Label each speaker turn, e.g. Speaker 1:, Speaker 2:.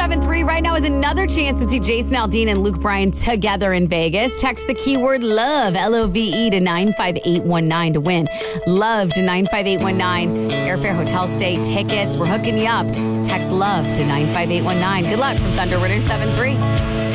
Speaker 1: 1073 right now with another chance to see Jason Aldean and Luke Bryan together in Vegas. Text the keyword LOVE, L-O-V-E, to 95819 to win. LOVE to 95819. Airfare, hotel stay, tickets. We're hooking you up. Text LOVE to 95819. Good luck from Thunder Ritter 73.